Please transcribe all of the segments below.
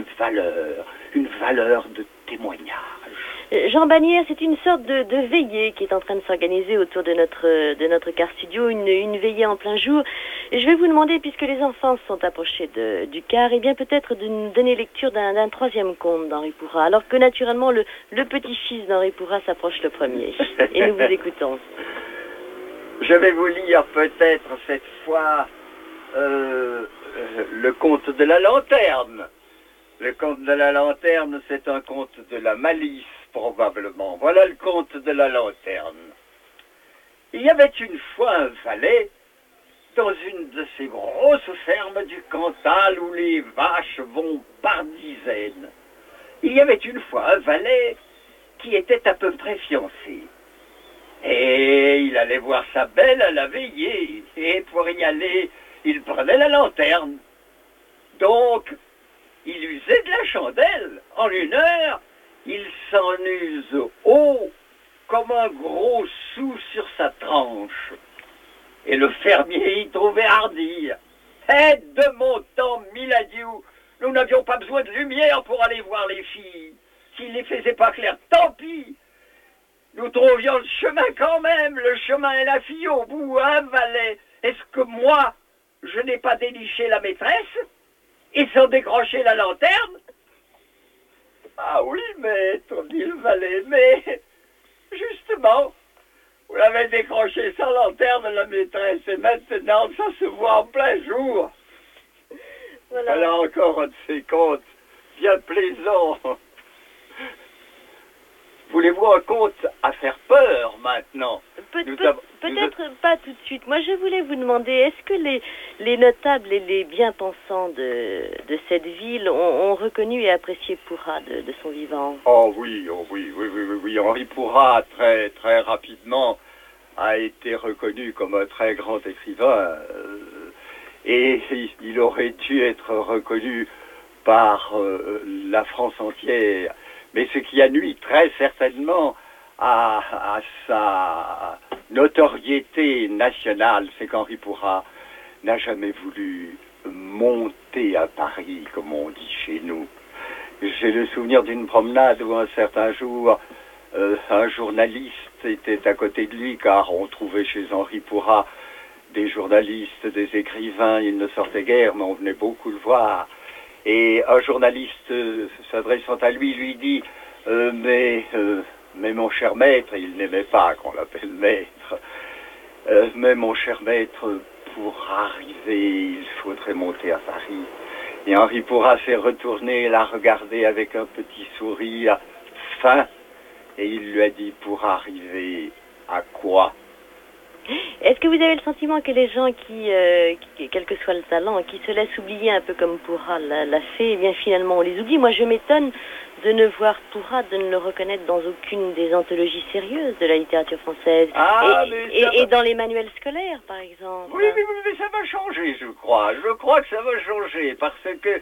une valeur de témoignage. Jean Bannière, c'est une sorte de veillée qui est en train de s'organiser autour de notre car studio, une veillée en plein jour. Et je vais vous demander, puisque les enfants sont approchés du car, eh bien peut-être de nous donner lecture d'un troisième conte d'Henri Pourrat, alors que naturellement le petit-fils d'Henri Pourrat s'approche le premier. Et nous vous écoutons. Je vais vous lire peut-être cette fois le conte de la lanterne. Le conte de la lanterne, c'est un conte de la malice, probablement. Voilà le conte de la lanterne. Il y avait une fois un valet dans une de ces grosses fermes du Cantal où les vaches vont par dizaines. Il y avait une fois un valet qui était à peu près fiancé. Et il allait voir sa belle à la veillée. Et pour y aller, il prenait la lanterne. Donc, il usait de la chandelle. En 1 heure, il s'en use haut comme un gros sou sur sa tranche. Et le fermier y trouvait hardi. Et de mon temps, miladiou, nous n'avions pas besoin de lumière pour aller voir les filles. S'il les faisait pas clair, tant pis. Nous trouvions le chemin quand même, le chemin et la fille au bout, un valet. Est-ce que moi, je n'ai pas déliché la maîtresse et sans décrocher la lanterne? Ah oui, maître, dit le valet, mais justement, vous l'avez décroché sans lanterne, la maîtresse, et maintenant, ça se voit en plein jour. Voilà encore un de ces contes bien plaisants. Voulez-vous un conte à faire peur maintenant? Peut-être pas tout de suite. Moi, je voulais vous demander, est-ce que les notables et les bien-pensants de cette ville ont reconnu et apprécié Pourrat de son vivant? Oh oui. Henri Pourrat, très, très rapidement, a été reconnu comme un très grand écrivain. Et il aurait dû être reconnu par la France entière. Mais ce qui a nui très certainement à sa notoriété nationale, c'est qu'Henri Pourrat n'a jamais voulu monter à Paris, comme on dit chez nous. J'ai le souvenir d'une promenade où un certain jour, un journaliste était à côté de lui, car on trouvait chez Henri Pourrat des journalistes, des écrivains, il ne sortait guère, mais on venait beaucoup le voir. Et un journaliste, s'adressant à lui, lui dit mais mon cher maître, il n'aimait pas qu'on l'appelle maître, mais mon cher maître, pour arriver, il faudrait monter à Paris. Et Henri Pourrat s'est retourné, l'a regardé avec un petit sourire fin, et il lui a dit, pour arriver à quoi? Est-ce que vous avez le sentiment que les gens qui, quel que soit le talent, qui se laissent oublier un peu comme Pourrat l'a fait, eh bien finalement on les oublie? Moi je m'étonne de ne voir Pourrat, de ne le reconnaître dans aucune des anthologies sérieuses de la littérature française. Et dans les manuels scolaires par exemple. Oui, mais ça va changer, je crois. Je crois que ça va changer parce que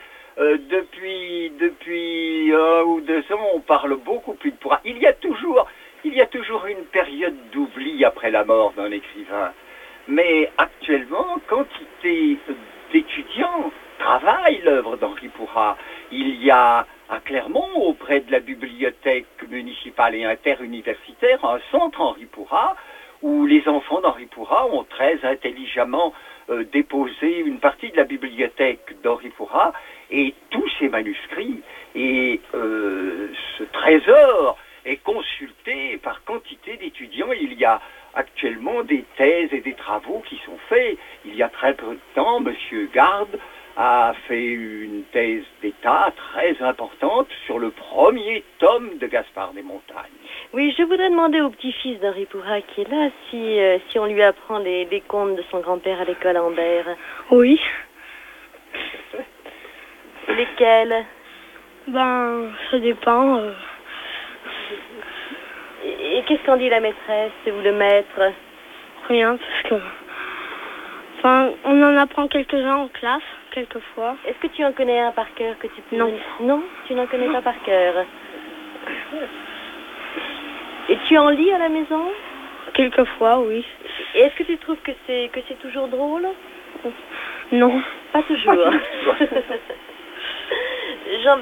depuis 1 ou 2 ans, on parle beaucoup plus de Pourrat. Il y a toujours une période d'oubli après la mort d'un écrivain. Mais actuellement, quantité d'étudiants travaillent l'œuvre d'Henri Pourrat. Il y a à Clermont, auprès de la bibliothèque municipale et interuniversitaire, un centre Henri Pourrat, où les enfants d'Henri Pourrat ont très intelligemment déposé une partie de la bibliothèque d'Henri Pourrat, et tous ces manuscrits et ce trésor est consulté par quantité d'étudiants. Il y a actuellement des thèses et des travaux qui sont faits. Il y a très peu de temps, M. Garde a fait une thèse d'État très importante sur le premier tome de Gaspard des Montagnes. Oui, je voudrais demander au petit-fils d'Henri Pourrat qui est là si on lui apprend les contes de son grand-père à l'école Ambert. Oui. Lesquels? Ben, ça dépend. Et qu'est-ce qu'en dit la maîtresse ou le maître? Rien, parce que... Enfin, on en apprend quelques-uns en classe, quelquefois. Est-ce que tu en connais un par cœur que tu peux... Non. Non, tu n'en connais pas par cœur. Et tu en lis à la maison? Quelquefois, oui. Et est-ce que tu trouves que c'est toujours drôle? Non. Pas toujours. Jean